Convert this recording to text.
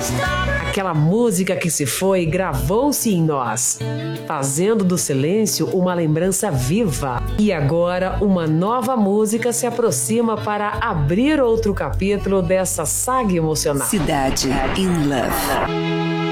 Aquela música que se foi gravou-se em nós, fazendo do silêncio uma lembrança viva. E agora uma nova música se aproxima para abrir outro capítulo dessa saga emocional. Cidade in Love.